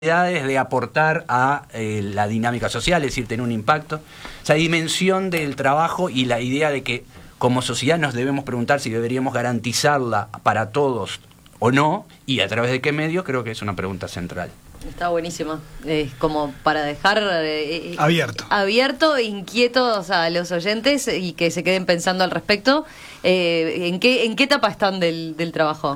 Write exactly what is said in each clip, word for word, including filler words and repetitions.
de aportar a eh, la dinámica social, es decir, tener un impacto. Esa dimensión del trabajo y la idea de que como sociedad nos debemos preguntar si deberíamos garantizarla para todos o no, y a través de qué medio, creo que es una pregunta central. Está buenísima. Es eh, como para dejar eh, abierto. abierto e inquietos a los oyentes y que se queden pensando al respecto. Eh, ¿en qué en qué etapa están del, del trabajo?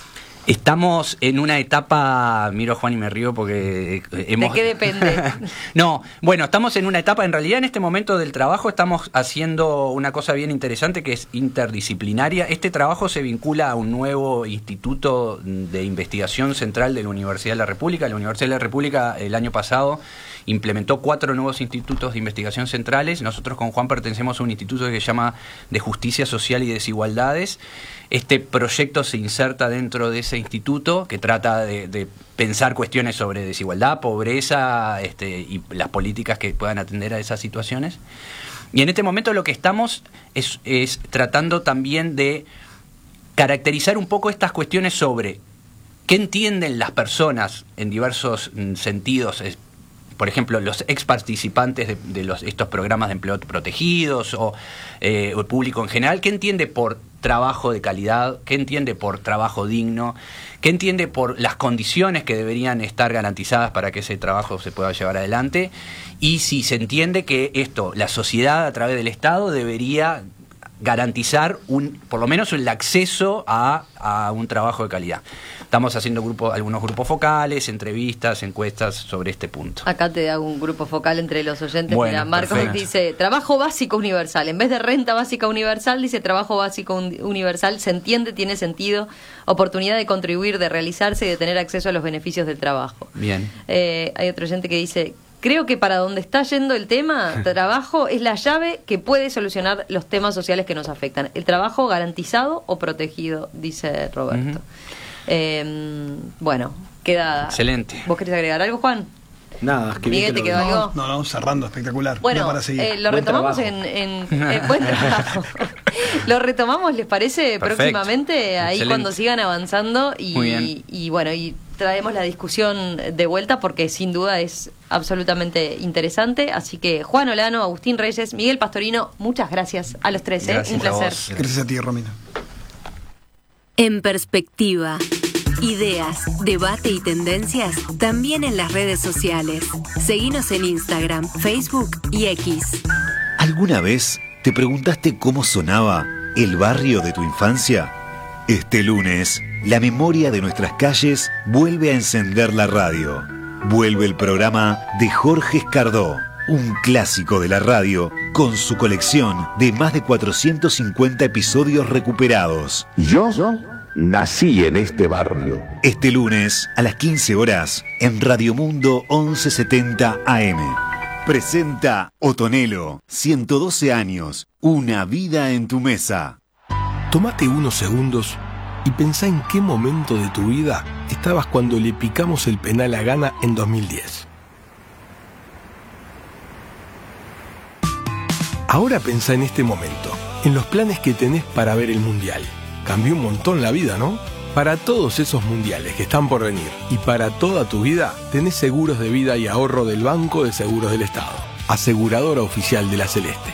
Estamos en una etapa, miro a Juan y me río porque hemos... ¿De qué depende? No, bueno, estamos en una etapa, en realidad en este momento del trabajo estamos haciendo una cosa bien interesante que es interdisciplinaria. Este trabajo se vincula a un nuevo instituto de investigación central de la Universidad de la República. La Universidad de la República el año pasado implementó cuatro nuevos institutos de investigación centrales. Nosotros con Juan pertenecemos a un instituto que se llama de Justicia Social y Desigualdades. Este proyecto se inserta dentro de ese instituto que trata de, de pensar cuestiones sobre desigualdad, pobreza este, y las políticas que puedan atender a esas situaciones. Y en este momento lo que estamos es, es tratando también de caracterizar un poco estas cuestiones sobre qué entienden las personas en diversos mm, sentidos. Es, por ejemplo, los ex participantes de, de los, estos programas de empleo protegidos o, eh, o el público en general, ¿qué entiende por trabajo de calidad? ¿Qué entiende por trabajo digno? ¿Qué entiende por las condiciones que deberían estar garantizadas para que ese trabajo se pueda llevar adelante? Y si se entiende que esto, la sociedad a través del Estado debería garantizar un, por lo menos el acceso a, a un trabajo de calidad. Estamos haciendo grupo, algunos grupos focales, entrevistas, encuestas sobre este punto. Acá te hago un grupo focal entre los oyentes. Bueno, mira, Marcos perfecto. Dice, trabajo básico universal. En vez de renta básica universal, dice trabajo básico un- universal. Se entiende, tiene sentido. Oportunidad de contribuir, de realizarse y de tener acceso a los beneficios del trabajo. Bien. Eh, hay otro oyente que dice, creo que para donde está yendo el tema, trabajo es la llave que puede solucionar los temas sociales que nos afectan. El trabajo garantizado o protegido, dice Roberto. Uh-huh. Eh, bueno, queda... Excelente. ¿Vos querés agregar algo, Juan? Nada, es que Miguel, ¿te quedó algo? No, no, cerrando, espectacular. Bueno, No para seguir. eh, lo Buen retomamos trabajo. en, en eh, buen trabajo. Lo retomamos, ¿les parece? Perfecto. Próximamente, ahí Excelente. cuando sigan avanzando y, Muy bien. y, y bueno, y traemos la discusión de vuelta porque sin duda es absolutamente interesante. Así que Juan Olano, Agustín Reyes, Miguel Pastorino, muchas gracias a los tres, ¿eh? Gracias Un a placer. vos. Gracias a ti, Romina. En perspectiva. Ideas, debate y tendencias también en las redes sociales. Seguinos en Instagram, Facebook y X. ¿Alguna vez te preguntaste cómo sonaba el barrio de tu infancia? Este lunes, la memoria de nuestras calles vuelve a encender la radio. Vuelve el programa de Jorge Escardó, un clásico de la radio, con su colección de más de cuatrocientos cincuenta episodios recuperados. Yo nací en este barrio. Este lunes, a las quince horas, en Radio Mundo once setenta A M. Presenta Otonelo, ciento doce años, una vida en tu mesa. Tómate unos segundos y pensá en qué momento de tu vida estabas cuando le picamos el penal a Ghana en dos mil diez. Ahora pensá en este momento, en los planes que tenés para ver el Mundial. Cambió un montón la vida, ¿no? Para todos esos mundiales que están por venir y para toda tu vida, tenés seguros de vida y ahorro del Banco de Seguros del Estado, aseguradora oficial de la Celeste.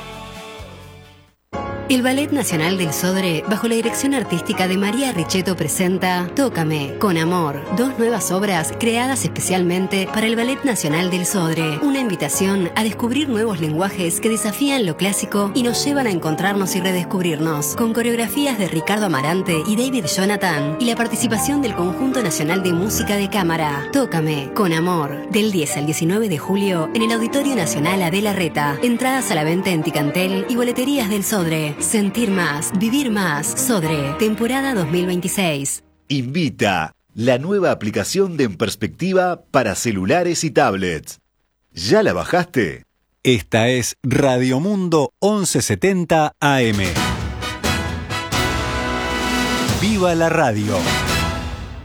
El Ballet Nacional del Sodre, bajo la dirección artística de María Richetto, presenta Tócame, con amor, dos nuevas obras creadas especialmente para el Ballet Nacional del Sodre. Una invitación a descubrir nuevos lenguajes que desafían lo clásico y nos llevan a encontrarnos y redescubrirnos, con coreografías de Ricardo Amarante y David Jonathan, y la participación del Conjunto Nacional de Música de Cámara. Tócame, con amor, del diez al diecinueve de julio en el Auditorio Nacional Adela Reta. Entradas a la venta en Ticantel y boleterías del Sodre. Sentir más, vivir más. Sodre, temporada dos mil veintiséis. Invita la nueva aplicación de En Perspectiva para celulares y tablets. ¿Ya la bajaste? Esta es Radio Mundo once setenta A M. ¡Viva la radio!